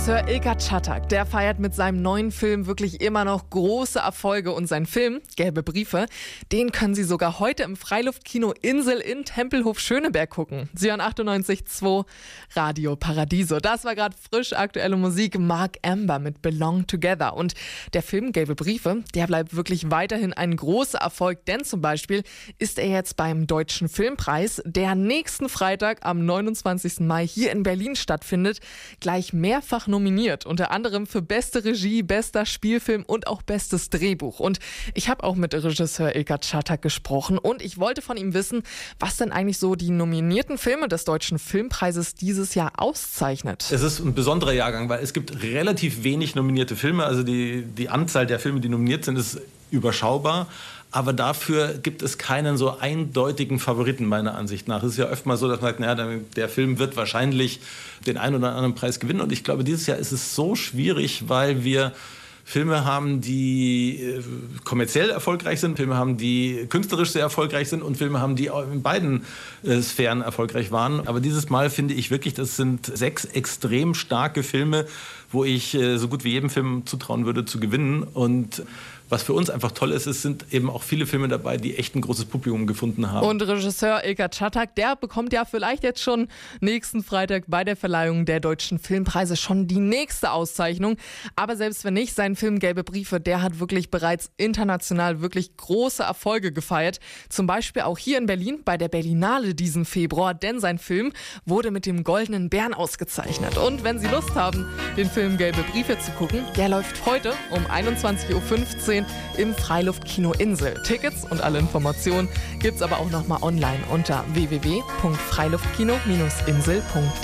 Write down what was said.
Sir Ilker Çatak, der feiert mit seinem neuen Film wirklich immer noch große Erfolge und sein Film Gelbe Briefe, den können Sie sogar heute im Freiluftkino Insel in Tempelhof Schöneberg gucken. Sie hören 98.2 Radio Paradiso. Das war gerade frisch aktuelle Musik, Mark Amber mit Belong Together. Und der Film Gelbe Briefe, der bleibt wirklich weiterhin ein großer Erfolg, denn zum Beispiel ist er jetzt beim Deutschen Filmpreis, der nächsten Freitag am 29. Mai hier in Berlin stattfindet, gleich mehrfach nominiert, unter anderem für beste Regie, bester Spielfilm und auch bestes Drehbuch. Und ich habe auch mit Regisseur Ilker Çatak gesprochen und ich wollte von ihm wissen, was denn eigentlich so die nominierten Filme des Deutschen Filmpreises dieses Jahr auszeichnet. Es ist ein besonderer Jahrgang, weil es gibt relativ wenig nominierte Filme. Also die Anzahl der Filme, die nominiert sind, ist überschaubar. Aber dafür gibt es keinen so eindeutigen Favoriten meiner Ansicht nach. Es ist ja öfter mal so, dass man sagt, naja, der Film wird wahrscheinlich den einen oder anderen Preis gewinnen. Und ich glaube, dieses Jahr ist es so schwierig, weil wir Filme haben, die kommerziell erfolgreich sind, Filme haben, die künstlerisch sehr erfolgreich sind und Filme haben, die auch in beiden Sphären erfolgreich waren. Aber dieses Mal finde ich wirklich, das sind 6 extrem starke Filme, wo ich so gut wie jedem Film zutrauen würde, zu gewinnen. Und was für uns einfach toll ist, es sind eben auch viele Filme dabei, die echt ein großes Publikum gefunden haben. Und Regisseur Ilker Çatak, der bekommt ja vielleicht jetzt schon nächsten Freitag bei der Verleihung der Deutschen Filmpreise schon die nächste Auszeichnung. Aber selbst wenn nicht, sein Film Gelbe Briefe, der hat wirklich bereits international wirklich große Erfolge gefeiert. Zum Beispiel auch hier in Berlin bei der Berlinale diesen Februar, denn sein Film wurde mit dem Goldenen Bären ausgezeichnet. Und wenn Sie Lust haben, den Film Gelbe Briefe zu gucken, der läuft heute um 21.15 Uhr im Freiluftkino Insel. Tickets und alle Informationen gibt's aber auch nochmal online unter www.freiluftkino-insel.de.